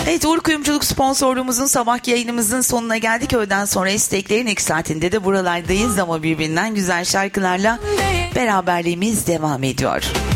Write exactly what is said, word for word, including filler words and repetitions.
Evet, Uğur Kuyumculuk sponsorluğumuzun sabah yayınımızın sonuna geldik. Öğleden sonra isteklerin ilk saatinde de buralardayız ama birbirinden güzel şarkılarla beraberliğimiz devam ediyor.